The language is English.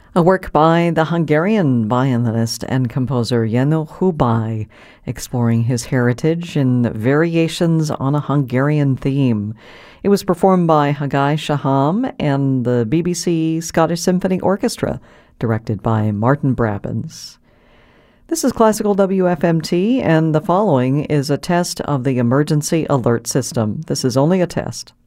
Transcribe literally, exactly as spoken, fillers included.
A work by the Hungarian violinist and composer Jenő Hubay, exploring his heritage in variations on a Hungarian theme. It was performed by Hagai Shaham and the B B C Scottish Symphony Orchestra, directed by Martin Brabants. This is Classical W F M T, and the following is a test of the emergency alert system. This is only a test.